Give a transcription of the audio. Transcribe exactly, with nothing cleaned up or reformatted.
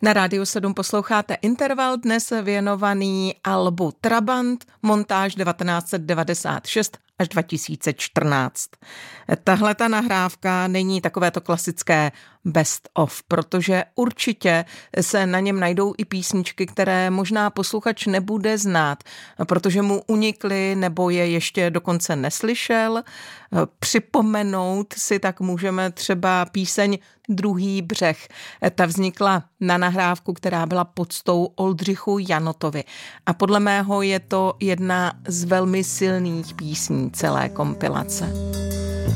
Na Rádiu sedm posloucháte Interval, dnes věnovaný albu Trabant, montáž devatenáct set devadesát šest až dva tisíce čtrnáct. Tahle ta nahrávka není takovéto klasické best of, protože určitě se na něm najdou i písničky, které možná posluchač nebude znát, protože mu unikly nebo je ještě dokonce neslyšel. Připomenout si tak můžeme třeba píseň Druhý břeh. Ta vznikla na nahrávku, která byla poctou Oldřichu Janotovi. A podle mého je to jedna z velmi silných písní celé kompilace.